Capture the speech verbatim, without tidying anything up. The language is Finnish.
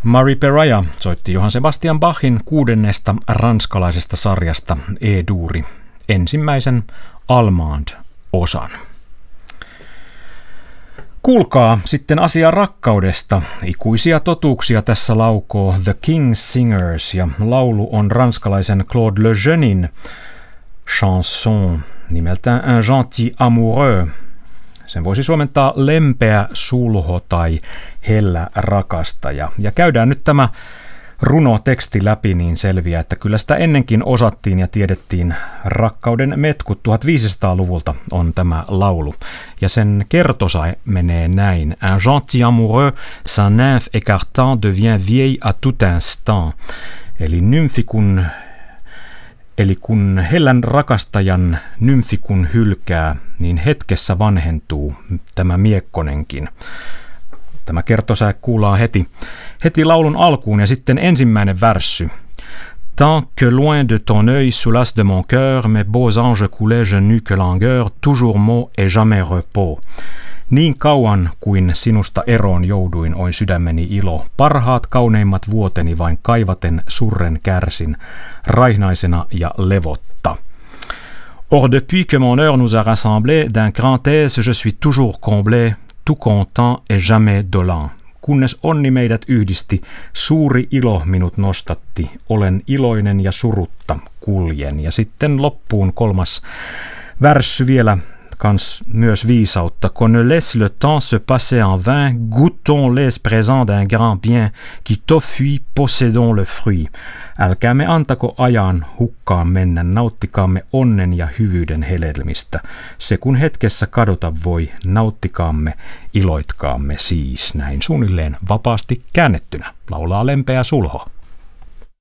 Marie Peraya soitti Johann Sebastian Bachin kuudennesta ranskalaisesta sarjasta E-duuri, ensimmäisen Allemande-osan. Kuulkaa sitten asiaa rakkaudesta. Ikuisia totuuksia tässä laukoo The King's Singers ja laulu on ranskalaisen Claude Lejeunin chanson nimeltään Un gentil amoureux. Sen voisi suomentaa lempeä sulho tai hellä rakastaja. Ja käydään nyt tämä runoteksti läpi, niin selviää, että kyllä sitä ennenkin osattiin ja tiedettiin. Rakkauden metkut tuhatviisisataaluvulta on tämä laulu. Ja sen kertosa menee näin. Un gentil amoureux, sa nymphe écartant devient vieille à tout instant. Eli nymfi kun, eli kun hellän rakastajan nymfi kun hylkää, niin hetkessä vanhentuu tämä miekkonenkin. Tämä kertosäe kuullaan heti, heti laulun alkuun ja sitten ensimmäinen värssy. Tant que loin de ton œil soulas de mon cœur, mes beaux anges coulaient, je n'eus que langueur, toujours mot et jamais repos. Niin kauan kuin sinusta eroon jouduin, oin sydämeni ilo. Parhaat kauneimmat vuoteni vain kaivaten surren kärsin, raihnaisena ja levotta. Or depuis que mon heure nous a rassemblés, d'un grand aise je suis toujours comblé, tout content et jamais dolant. Kunnes onni meidät yhdisti, suuri ilo minut nostatti, olen iloinen ja surutta kuljen. Ja sitten loppuun kolmas värssy vielä, kans myös viisautta. Qu'on ne laisse le temps se passer en vain, goûtons les présents d'un grand bien, qui t'offrit, possédons le fruit. Älkäämme antako ajan hukkaan mennä, nauttikaamme onnen ja hyvyyden hedelmistä. Se kun hetkessä kadota voi, nauttikaamme, iloitkaamme siis. Näin suunnilleen vapaasti käännettynä, laulaa lempeä sulho.